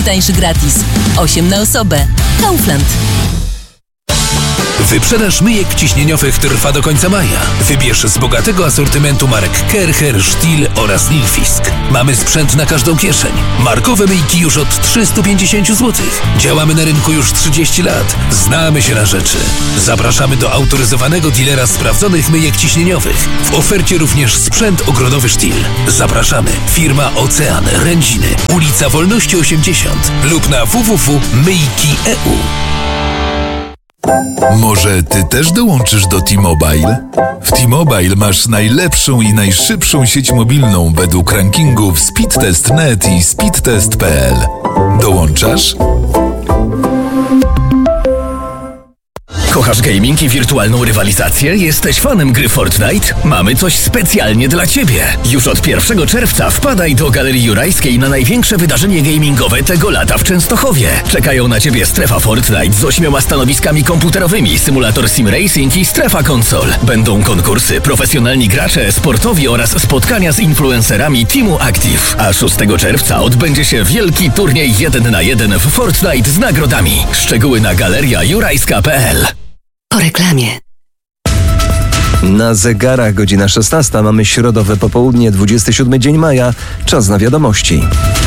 drugi tańszy gratis. 8 na osobę. Kaufland. Wyprzedaż myjek ciśnieniowych trwa do końca maja. Wybierz z bogatego asortymentu marek Kercher, Stihl oraz Nilfisk. Mamy sprzęt na każdą kieszeń. Markowe myjki już od 350 zł. Działamy na rynku już 30 lat. Znamy się na rzeczy. Zapraszamy do autoryzowanego dealera sprawdzonych myjek ciśnieniowych. W ofercie również sprzęt ogrodowy Stihl. Zapraszamy. Firma Ocean, Rędziny, ulica Wolności 80 lub na www.myjki.eu. Może ty też dołączysz do T-Mobile? W T-Mobile masz najlepszą i najszybszą sieć mobilną według rankingów Speedtest.net i Speedtest.pl. Dołączasz? Kochasz gaming i wirtualną rywalizację? Jesteś fanem gry Fortnite? Mamy coś specjalnie dla Ciebie. Już od 1 czerwca wpadaj do Galerii Jurajskiej na największe wydarzenie gamingowe tego lata w Częstochowie. Czekają na Ciebie strefa Fortnite z 8 stanowiskami komputerowymi, symulator Sim Racing i strefa konsol. Będą konkursy, profesjonalni gracze, sportowi oraz spotkania z influencerami Teamu Active. A 6 czerwca odbędzie się wielki turniej 1 na 1 w Fortnite z nagrodami. Szczegóły na galeriajurajska.pl. Po reklamie. Na zegarach godzina 16. Mamy środowe popołudnie, 27 dzień maja. Czas na wiadomości.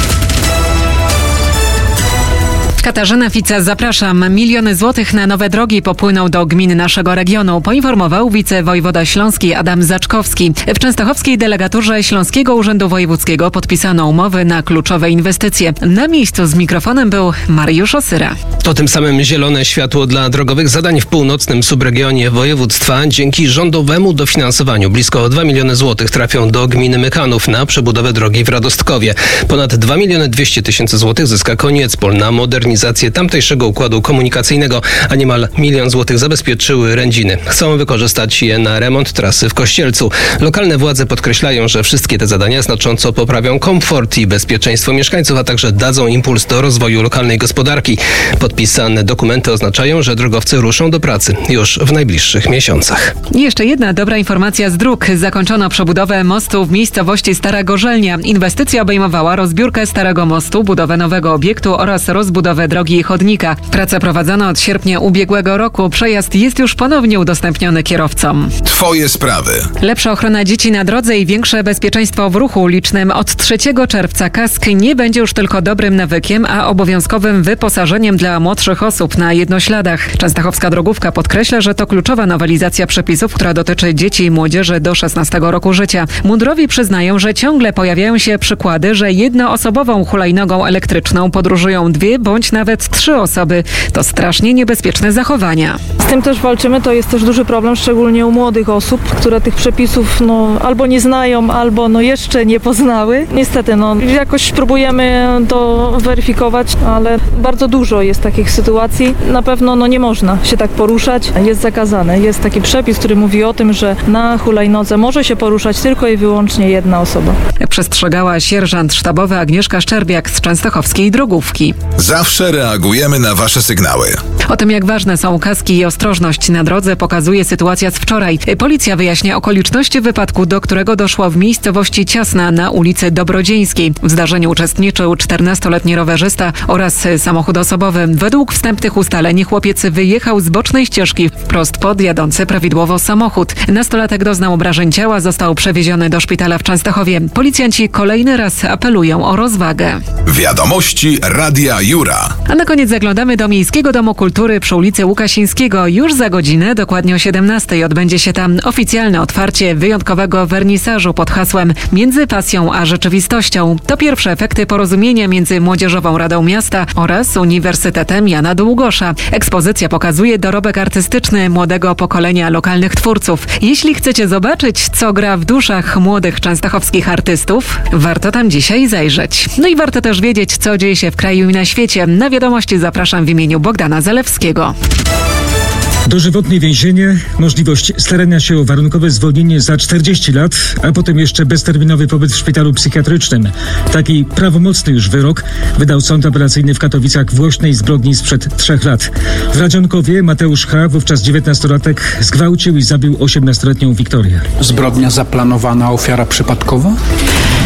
Katarzyna Fica, zapraszam. Miliony złotych na nowe drogi popłyną do gmin naszego regionu, poinformował wicewojewoda śląski Adam Zaczkowski. W częstochowskiej delegaturze Śląskiego Urzędu Wojewódzkiego podpisano umowy na kluczowe inwestycje. Na miejscu z mikrofonem był Mariusz Osyra. To tym samym zielone światło dla drogowych zadań w północnym subregionie województwa. Dzięki rządowemu dofinansowaniu blisko 2 miliony złotych trafią do gminy Mykanów na przebudowę drogi w Radostkowie. Ponad 2 miliony 200 tysięcy złotych zyska Koniecpol na modernizację tamtejszego układu komunikacyjnego, a niemal 1 milion złotych zabezpieczyły Rędziny. Chcą wykorzystać je na remont trasy w Kościelcu. Lokalne władze podkreślają, że wszystkie te zadania znacząco poprawią komfort i bezpieczeństwo mieszkańców, a także dadzą impuls do rozwoju lokalnej gospodarki. Podpisane dokumenty oznaczają, że drogowcy ruszą do pracy już w najbliższych miesiącach. I jeszcze jedna dobra informacja z dróg. Zakończono przebudowę mostu w miejscowości Stara Gorzelnia. Inwestycja obejmowała rozbiórkę Starego Mostu, budowę nowego obiektu oraz rozbudowę drogi i chodnika. Prace prowadzono od sierpnia ubiegłego roku. Przejazd jest już ponownie udostępniony kierowcom. Twoje sprawy. Lepsza ochrona dzieci na drodze i większe bezpieczeństwo w ruchu ulicznym. Od 3 czerwca kask nie będzie już tylko dobrym nawykiem, a obowiązkowym wyposażeniem dla młodszych osób na jednośladach. Częstochowska drogówka podkreśla, że to kluczowa nowelizacja przepisów, która dotyczy dzieci i młodzieży do 16 roku życia. Mundurowi przyznają, że ciągle pojawiają się przykłady, że jednoosobową hulajnogą elektryczną podróżują 2 bądź nawet 3 osoby. To strasznie niebezpieczne zachowania. Z tym też walczymy, to jest też duży problem, szczególnie u młodych osób, które tych przepisów albo nie znają, albo jeszcze nie poznały. Niestety, jakoś próbujemy to weryfikować, ale bardzo dużo jest takich sytuacji. Na pewno nie można się tak poruszać, jest zakazane. Jest taki przepis, który mówi o tym, że na hulajnodze może się poruszać tylko i wyłącznie jedna osoba. Przestrzegała sierżant sztabowy Agnieszka Szczerbiak z częstochowskiej drogówki. Zawsze reagujemy na wasze sygnały. O tym, jak ważne są kaski i ostrożność na drodze, pokazuje sytuacja z wczoraj. Policja wyjaśnia okoliczności wypadku, do którego doszło w miejscowości Ciasna na ulicy Dobrodzieńskiej. W zdarzeniu uczestniczył 14-letni rowerzysta oraz samochód osobowy. Według wstępnych ustaleń chłopiec wyjechał z bocznej ścieżki wprost pod jadący prawidłowo samochód. Nastolatek doznał obrażeń ciała, został przewieziony do szpitala w Częstochowie. Policjanci kolejny raz apelują o rozwagę. Wiadomości Radia Jura. A na koniec zaglądamy do Miejskiego Domu Kultury przy ulicy Łukasińskiego. Już za godzinę, dokładnie o 17:00, odbędzie się tam oficjalne otwarcie wyjątkowego wernisażu pod hasłem Między pasją a rzeczywistością. To pierwsze efekty porozumienia między Młodzieżową Radą Miasta oraz Uniwersytetem Jana Długosza. Ekspozycja pokazuje dorobek artystyczny młodego pokolenia lokalnych twórców. Jeśli chcecie zobaczyć, co gra w duszach młodych częstochowskich artystów, warto tam dzisiaj zajrzeć. No i warto też wiedzieć, co dzieje się w kraju i na świecie. Na wiadomości zapraszam w imieniu Bogdana Zalewskiego. Dożywotnie więzienie, możliwość starania się o warunkowe zwolnienie za 40 lat, a potem jeszcze bezterminowy pobyt w szpitalu psychiatrycznym. Taki prawomocny już wyrok wydał sąd apelacyjny w Katowicach w głośnej zbrodni sprzed 3 lat. W Radzionkowie Mateusz H., wówczas 19-latek, zgwałcił i zabił 18-letnią Wiktorię. Zbrodnia zaplanowana, ofiara przypadkowa?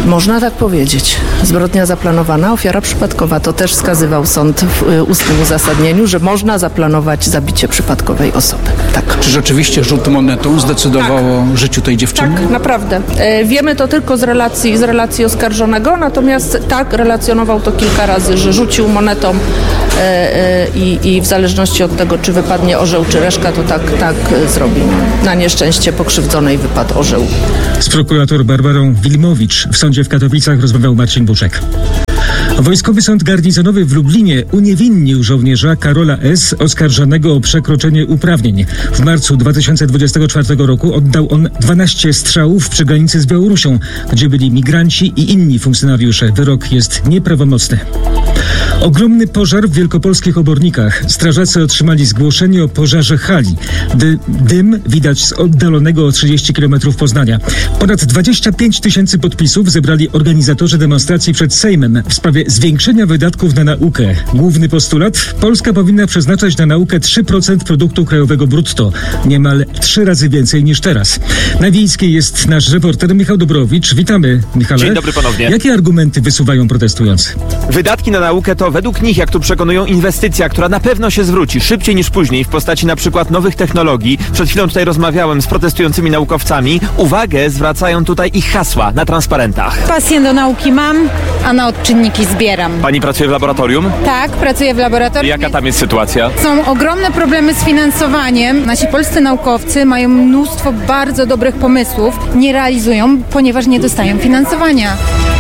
Można tak powiedzieć. Zbrodnia zaplanowana, ofiara przypadkowa. To też wskazywał sąd w ustnym uzasadnieniu, że można zaplanować zabicie przypadkowej osoby. Tak. Czy rzeczywiście rzut monetą zdecydował o życiu tej dziewczyny? Tak, naprawdę. Wiemy to tylko z relacji oskarżonego, natomiast tak, relacjonował to kilka razy, że rzucił monetą i w zależności od tego, czy wypadnie orzeł, czy reszka, to tak zrobił. Na nieszczęście pokrzywdzonej wypadł orzeł. Z prokurator Barbarą Wilmowicz w sądzie w Katowicach rozmawiał Marcin Buczek. Wojskowy Sąd Garnizonowy w Lublinie uniewinnił żołnierza Karola S. oskarżonego o przekroczenie uprawnień. W marcu 2024 roku oddał on 12 strzałów przy granicy z Białorusią, gdzie byli migranci i inni funkcjonariusze. Wyrok jest nieprawomocny. Ogromny pożar w wielkopolskich Obornikach. Strażacy otrzymali zgłoszenie o pożarze hali. Dym widać z oddalonego o 30 km Poznania. Ponad 25 000 podpisów zebrali organizatorzy demonstracji przed Sejmem w sprawie zwiększenia wydatków na naukę. Główny postulat: Polska powinna przeznaczać na naukę 3% produktu krajowego brutto. Niemal 3 razy więcej niż teraz. Na Wiejskiej jest nasz reporter Michał Dobrowicz. Witamy, Michale. Dzień dobry ponownie. Jakie argumenty wysuwają protestujący? Wydatki na naukę to według nich, jak tu przekonują, inwestycja, która na pewno się zwróci szybciej niż później w postaci na przykład nowych technologii. Przed chwilą tutaj rozmawiałem z protestującymi naukowcami. Uwagę zwracają tutaj ich hasła na transparentach. Pasję do nauki mam, a na odczynniki zbieram. Pani pracuje w laboratorium? Tak, pracuję w laboratorium. Jaka tam jest sytuacja? Są ogromne problemy z finansowaniem. Nasi polscy naukowcy mają mnóstwo bardzo dobrych pomysłów. Nie realizują, ponieważ nie dostają finansowania.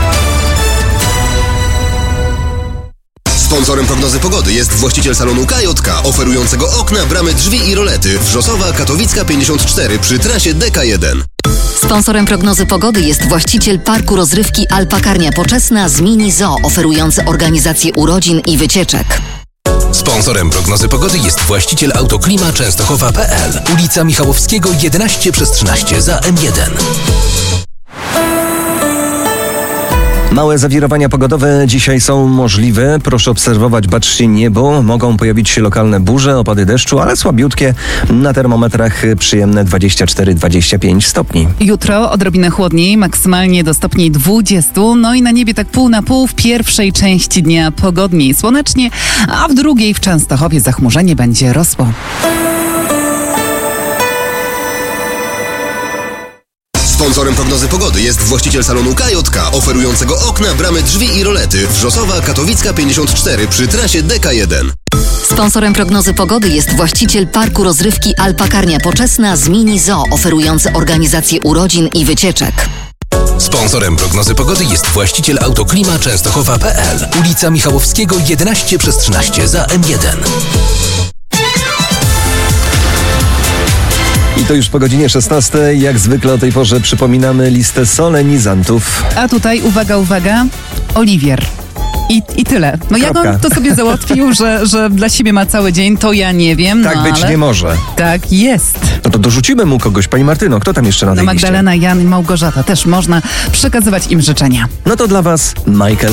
Sponsorem prognozy pogody jest właściciel salonu KJK, oferującego okna, bramy, drzwi i rolety. Wrzosowa, Katowicka 54 przy trasie DK1. Sponsorem prognozy pogody jest właściciel parku rozrywki Alpakarnia Poczesna z Mini Zoo, oferujący organizację urodzin i wycieczek. Sponsorem prognozy pogody jest właściciel Autoklima Częstochowa.pl. Ulica Michałowskiego 11/13 za M1. Małe zawirowania pogodowe dzisiaj są możliwe. Proszę obserwować bacznie niebo. Mogą pojawić się lokalne burze, opady deszczu, ale słabiutkie. Na termometrach przyjemne 24-25 stopni. Jutro odrobinę chłodniej, maksymalnie do stopni 20. No i na niebie tak pół na pół w pierwszej części dnia pogodniej, słonecznie, a w drugiej w Częstochowie zachmurzenie będzie rosło. Sponsorem prognozy pogody jest właściciel salonu KJK, oferującego okna, bramy, drzwi i rolety. Wrzosowa, Katowicka 54 przy trasie DK1. Sponsorem prognozy pogody jest właściciel parku rozrywki Alpakarnia Poczesna z Mini Zoo, oferujący organizację urodzin i wycieczek. Sponsorem prognozy pogody jest właściciel Autoklima Częstochowa.pl. Ulica Michałowskiego 11/13 za M1. I to już po godzinie 16. Jak zwykle o tej porze przypominamy listę solenizantów. A tutaj, uwaga, Oliwier. I tyle. No jak on to sobie załatwił, że dla siebie ma cały dzień, to ja nie wiem. Tak być nie może. Tak jest. No to dorzucimy mu kogoś. Pani Martyno, kto tam jeszcze na tej liście? Magdalena, Jan i Małgorzata. Też można przekazywać im życzenia. No to dla was Michael